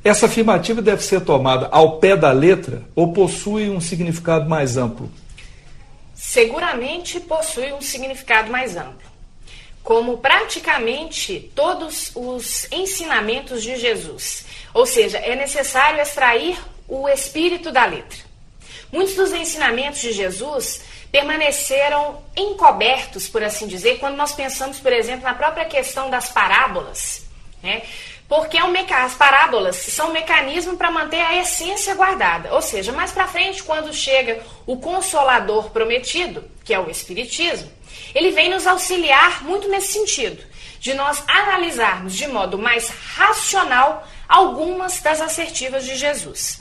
Essa afirmativa deve ser tomada ao pé da letra ou possui um significado mais amplo? Seguramente possui um significado mais amplo, como praticamente todos os ensinamentos de Jesus. Ou seja, é necessário extrair o espírito da letra. Muitos dos ensinamentos de Jesus permaneceram encobertos, por assim dizer, quando nós pensamos, por exemplo, na própria questão das parábolas, né? Porque as parábolas são um mecanismo para manter a essência guardada. Ou seja, mais para frente, quando chega o Consolador prometido, que é o Espiritismo, ele vem nos auxiliar muito nesse sentido, de nós analisarmos de modo mais racional algumas das assertivas de Jesus.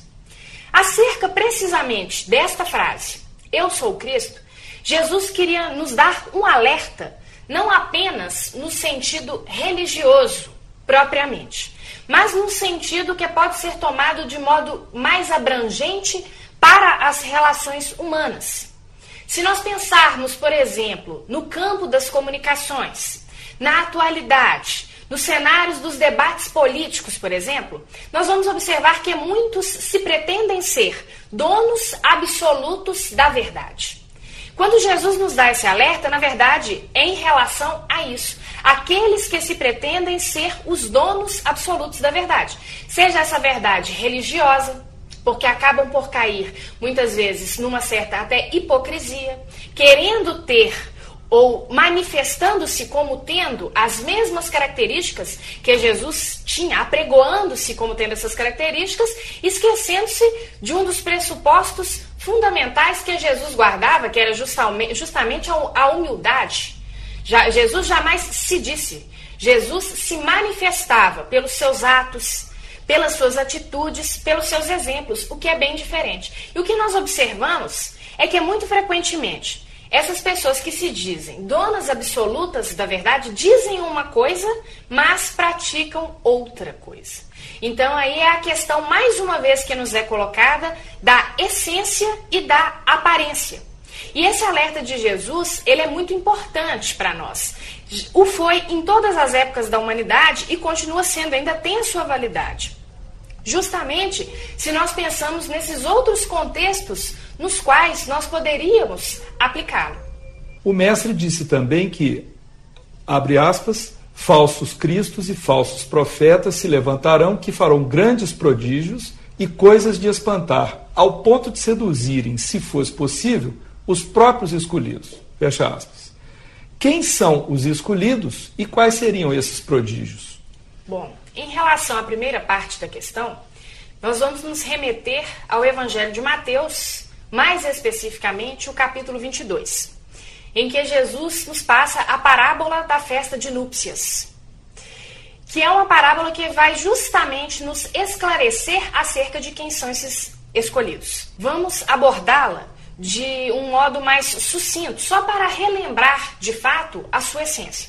Acerca precisamente desta frase, eu sou o Cristo, Jesus queria nos dar um alerta, não apenas no sentido religioso, propriamente, mas num sentido que pode ser tomado de modo mais abrangente para as relações humanas. Se nós pensarmos, por exemplo, no campo das comunicações, na atualidade, nos cenários dos debates políticos, por exemplo, nós vamos observar que muitos se pretendem ser donos absolutos da verdade. Quando Jesus nos dá esse alerta, na verdade, é em relação a isso. Aqueles que se pretendem ser os donos absolutos da verdade. Seja essa verdade religiosa, porque acabam por cair, muitas vezes, numa certa até hipocrisia, querendo ter ou manifestando-se como tendo as mesmas características que Jesus tinha, apregoando-se como tendo essas características, esquecendo-se de um dos pressupostos fundamentais que Jesus guardava, que era justamente a humildade. Jesus jamais se disse, Jesus se manifestava pelos seus atos, pelas suas atitudes, pelos seus exemplos, o que é bem diferente. E o que nós observamos é que muito frequentemente essas pessoas que se dizem donas absolutas da verdade dizem uma coisa, mas praticam outra coisa. Então aí é a questão, mais uma vez, que nos é colocada da essência e da aparência. E esse alerta de Jesus, ele é muito importante para nós. O foi em todas as épocas da humanidade e continua sendo, ainda tem a sua validade. Justamente se nós pensamos nesses outros contextos nos quais nós poderíamos aplicá-lo. O mestre disse também que, abre aspas, falsos cristos e falsos profetas se levantarão, que farão grandes prodígios e coisas de espantar, ao ponto de seduzirem, se fosse possível, os próprios escolhidos. Fecha aspas. Quem são os escolhidos e quais seriam esses prodígios? Bom, em relação à primeira parte da questão, nós vamos nos remeter ao Evangelho de Mateus, mais especificamente o capítulo 22, em que Jesus nos passa a parábola da festa de núpcias, que é uma parábola que vai justamente nos esclarecer acerca de quem são esses escolhidos. Vamos abordá-la de um modo mais sucinto, só para relembrar de fato a sua essência.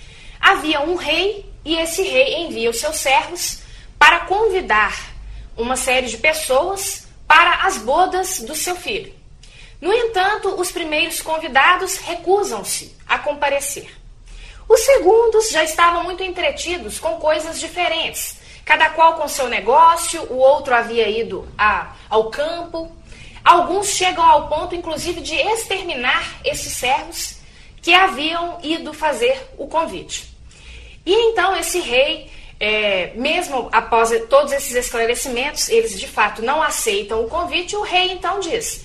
Havia um rei e esse rei envia os seus servos para convidar uma série de pessoas para as bodas do seu filho. No entanto, os primeiros convidados recusam-se a comparecer. Os segundos já estavam muito entretidos com coisas diferentes, cada qual com seu negócio, o outro havia ido ao campo. Alguns chegam ao ponto, inclusive, de exterminar esses servos que haviam ido fazer o convite. E então esse rei, mesmo após todos esses esclarecimentos, eles de fato não aceitam o convite. O rei então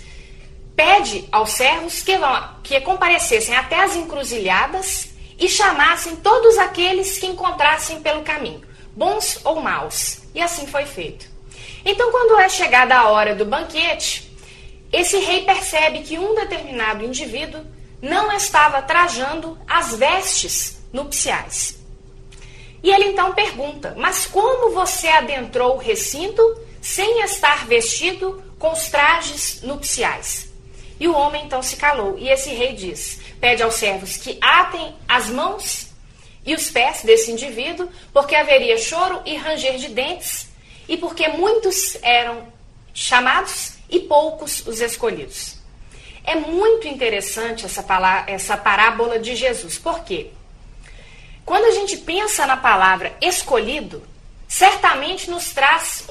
pede aos servos que comparecessem até as encruzilhadas e chamassem todos aqueles que encontrassem pelo caminho, bons ou maus. E assim foi feito. Então, quando é chegada a hora do banquete, esse rei percebe que um determinado indivíduo não estava trajando as vestes nupciais. E ele então pergunta: mas como você adentrou o recinto sem estar vestido com os trajes nupciais? E o homem então se calou. E esse rei pede aos servos que atem as mãos e os pés desse indivíduo, porque haveria choro e ranger de dentes, e porque muitos eram chamados e poucos os escolhidos. É muito interessante essa parábola de Jesus. Por quê? Quando a gente pensa na palavra escolhido, certamente nos traz